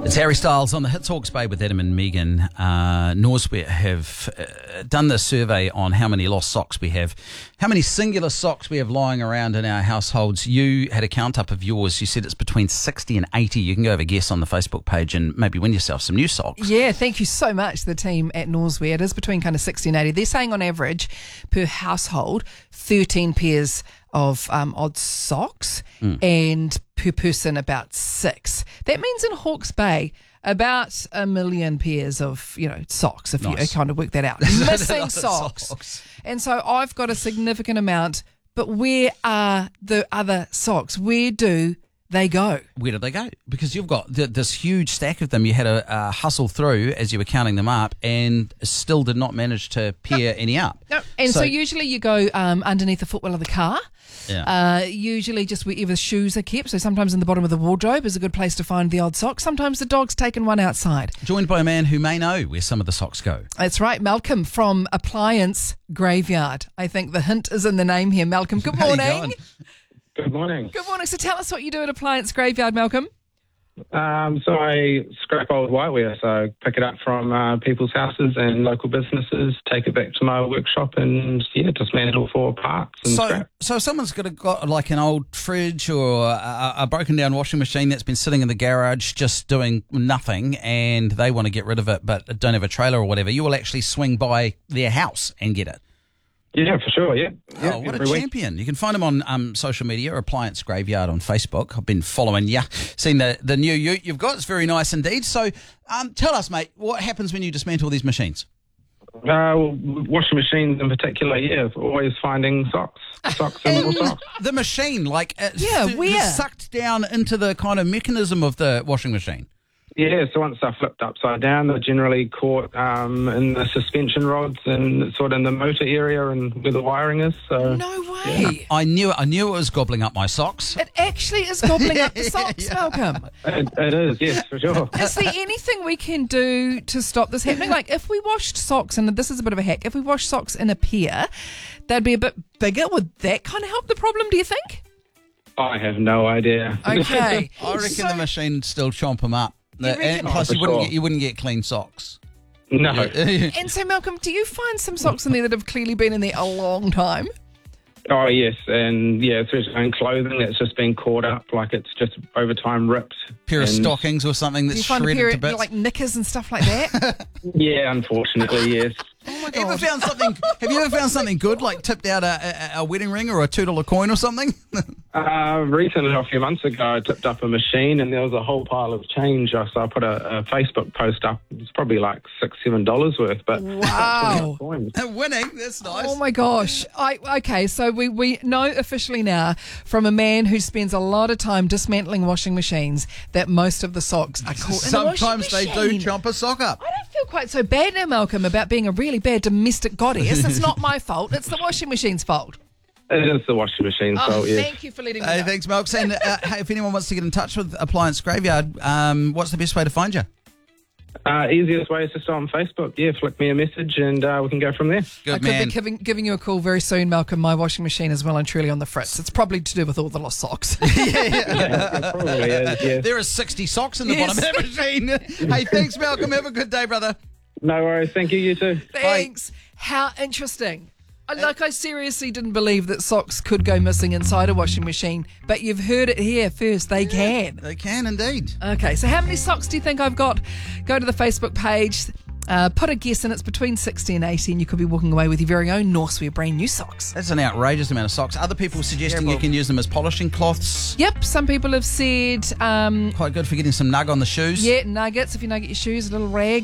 It's Harry Styles on the Hits Hawke's Bay with Adam and Megan. Norseware have done this survey on how many lost socks we have, how many singular socks we have lying around in our households. You had a count up of yours. You said it's between 60 and 80. You can go have a guess on the Facebook page and maybe win yourself some new socks. Yeah, thank you so much, the team at Norseware. It is between kind of 60 and 80. They're saying on average per household 13 pairs of odd socks and per person about 6. That means in Hawke's Bay about 1 million pairs of socks, if you kind of work that out. Missing socks. And so I've got a significant amount, but where are the other socks? Where do they go? Where did they go? Because you've got this huge stack of them. You had a hustle through as you were counting them up and still did not manage to pair any up. No. And so usually you go underneath the footwell of the car. Yeah. Usually just wherever shoes are kept. So sometimes in the bottom of the wardrobe is a good place to find the odd sock. Sometimes the dog's taken one outside. Joined by a man who may know where some of the socks go. That's right, Malcolm from Appliance Graveyard. I think the hint is in the name here. Malcolm, good morning. Good morning. Good morning. So tell us what you do at Appliance Graveyard, Malcolm. So I scrap old whiteware. So I pick it up from people's houses and local businesses, take it back to my workshop and, dismantle for parts and scrap. So if someone's got like an old fridge or a broken down washing machine that's been sitting in the garage just doing nothing and they want to get rid of it but don't have a trailer or whatever, you will actually swing by their house and get it. Yeah, for sure, yeah. Oh, what a champion. You can find him on social media, Appliance Graveyard on Facebook. I've been following you, seen the new ute you've got. It's very nice indeed. So tell us, mate, what happens when you dismantle these machines? Washing machines in particular, always finding socks and more socks. The machine, where? Sucked down into the kind of mechanism of the washing machine. Yeah, so once they're flipped upside down, they're generally caught in the suspension rods and sort of in the motor area and where the wiring is. So no way. Yeah. I knew it was gobbling up my socks. It actually is gobbling up the socks, Malcolm. It is, yes, for sure. Is there anything we can do to stop this happening? Like if we washed socks, and this is a bit of a hack, if we washed socks in a pair, they'd be a bit bigger. Would that kind of help the problem, do you think? I have no idea. Okay. I reckon the machine would still chomp them up. And plus, you wouldn't get clean socks. No. And so, Malcolm, do you find some socks in there that have clearly been in there a long time? Oh, yes. And, through your own clothing that's just been caught up, like it's just over time ripped. Pair of stockings or something that's shredded to bits. Do you find a pair of, like, knickers and stuff like that? Yeah, unfortunately, yes. Oh, my God. Have you ever found something good, like tipped out a wedding ring or a $2 coin or something? Recently, a few months ago, I tipped up a machine and there was a whole pile of change. So I put a Facebook post up. It's probably like $6-7 worth. But wow. Winning, that's nice. Oh, my gosh. Okay, so we know officially now from a man who spends a lot of time dismantling washing machines that most of the socks are caught in the washing Sometimes they do chomp a sock up. I don't feel quite so bad now, Malcolm, about being a really bad domestic goddess. It's not my fault. It's the washing machine's fault. It is the washing machine's fault, yes. Thank you for letting me know. Thanks, Malcolm. And if anyone wants to get in touch with Appliance Graveyard, what's the best way to find you? Easiest way is just on Facebook. Yeah, flick me a message and we can go from there. Good I could be giving you a call very soon, Malcolm. My washing machine is well and truly on the fritz. It's probably to do with all the lost socks. Yeah, probably is, yes. There are 60 socks in the bottom of that machine. Hey, thanks, Malcolm. Have a good day, brother. No worries. Thank you. You too. Thanks. Bye. How interesting. I seriously didn't believe that socks could go missing inside a washing machine, but you've heard it here first. They can. They can indeed. Okay, so how many socks do you think I've got? Go to the Facebook page, put a guess, and it's between 60 and 80, and you could be walking away with your very own Norseware brand new socks. That's an outrageous amount of socks. Other people suggesting you can use them as polishing cloths. Yep, some people have said... quite good for getting some nug on the shoes. Yeah, nuggets. If you nugget your shoes, a little rag.